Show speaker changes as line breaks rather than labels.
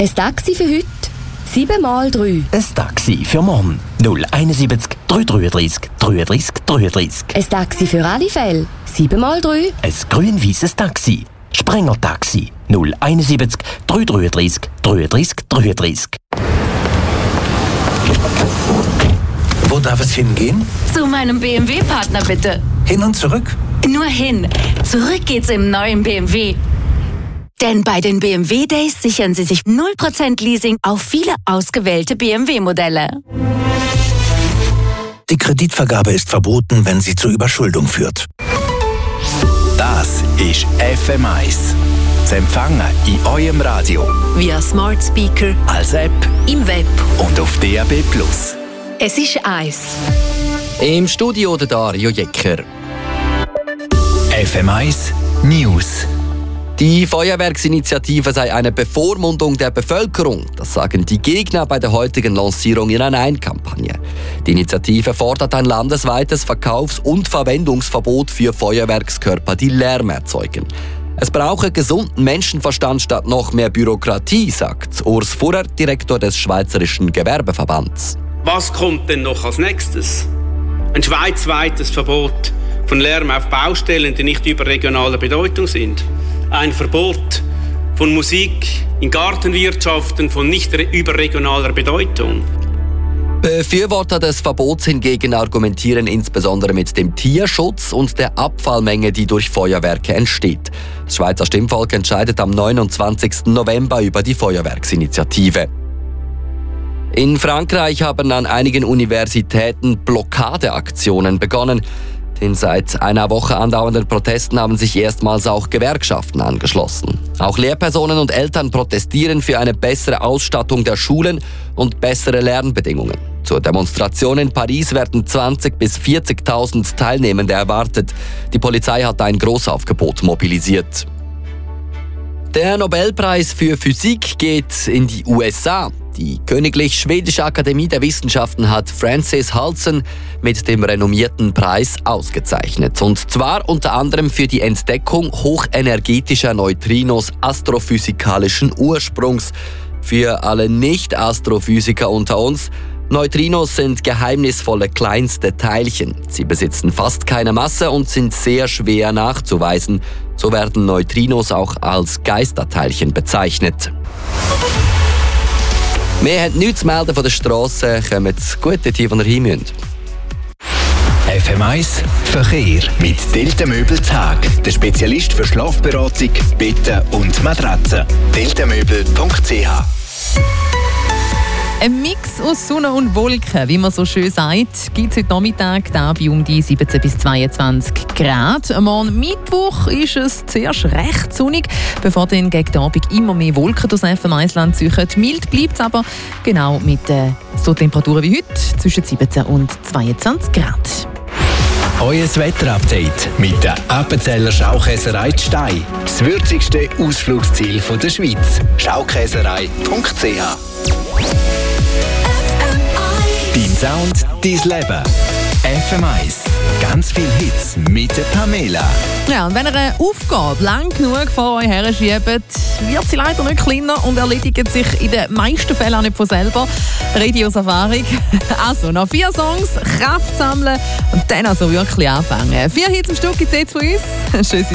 Ein Taxi für heute? 7x3.
Ein Taxi für morgen. 071 333 33 33.
Ein Taxi für alle Fälle? 7x3.
Ein grün-weisses Taxi. Sprenger-Taxi. 071 333 33 33.
Wo darf es hingehen?
Zu meinem BMW-Partner bitte.
Hin und zurück?
Nur hin. Zurück geht's im neuen BMW. Denn bei den BMW Days sichern Sie sich 0% Leasing auf viele ausgewählte BMW-Modelle.
Die Kreditvergabe ist verboten, wenn sie zur Überschuldung führt. Das ist FM1. Zu empfangen in eurem Radio.
Via Smart Speaker,
Als App
im Web.
und auf DAB+.
Es ist 1.
Im Studio der Dario Jecker.
FM1 News.
Die Feuerwerksinitiative sei eine Bevormundung der Bevölkerung. Das sagen die Gegner bei der heutigen Lancierung ihrer Nein-Kampagne. Die Initiative fordert ein landesweites Verkaufs- und Verwendungsverbot für Feuerwerkskörper, die Lärm erzeugen. Es brauche gesunden Menschenverstand statt noch mehr Bürokratie, sagt Urs Furrer, Direktor des Schweizerischen Gewerbeverbands.
Was kommt denn noch als nächstes? Ein schweizweites Verbot von Lärm auf Baustellen, die nicht überregionaler Bedeutung sind. Ein Verbot von Musik in Gartenwirtschaften von nicht überregionaler Bedeutung.
Befürworter des Verbots hingegen argumentieren insbesondere mit dem Tierschutz und der Abfallmenge, die durch Feuerwerke entsteht. Das Schweizer Stimmvolk entscheidet am 29. November über die Feuerwerksinitiative. In Frankreich haben an einigen Universitäten Blockadeaktionen begonnen. Den seit einer Woche andauernden Protesten haben sich erstmals auch Gewerkschaften angeschlossen. Auch Lehrpersonen und Eltern protestieren für eine bessere Ausstattung der Schulen und bessere Lernbedingungen. Zur Demonstration in Paris werden 20.000 bis 40.000 Teilnehmende erwartet. Die Polizei hat ein Großaufgebot mobilisiert. Der Nobelpreis für Physik geht in die USA. Die Königlich Schwedische Akademie der Wissenschaften hat Frances Halsen mit dem renommierten Preis ausgezeichnet. Und zwar unter anderem für die Entdeckung hochenergetischer Neutrinos astrophysikalischen Ursprungs. Für alle Nicht-Astrophysiker unter uns: Neutrinos sind geheimnisvolle kleinste Teilchen. Sie besitzen fast keine Masse und sind sehr schwer nachzuweisen. So werden Neutrinos auch als Geisterteilchen bezeichnet. Wir haben nichts zu melden von der Strasse, kommen gut dorthin, wo ihr hin müsst.
FM1 Verkehr mit Delta Möbeltag, der Spezialist für Schlafberatung, Betten und Matratzen. deltamöbel.ch.
Ein Mix aus Sonne und Wolken, wie man so schön sagt, gibt es heute Nachmittag da bei um die 17 bis 22 Grad. Am Mittwoch ist es zuerst recht sonnig, bevor dann gegen den Abend immer mehr Wolken durchs FM1-Land ziehen. Mild bleibt es aber, genau mit so Temperaturen wie heute, zwischen 17 und 22 Grad.
Euer Wetterupdate mit der Appenzeller Schaukäserei Stein. Das würzigste Ausflugsziel der Schweiz. Schaukäserei.ch. Dein Sound, dein Leben. FM1. Ganz viele Hits mit der Pamela.
Ja, und wenn ihr eine Aufgabe lang genug vor euch her schiebt, wird sie leider nicht kleiner und erledigt sich in den meisten Fällen auch nicht von selber. Rede aus Erfahrung. Also, noch 4 Songs, Kraft sammeln und dann also wirklich anfangen. 4 Hits am Stück gibt es jetzt von uns. Tschüss.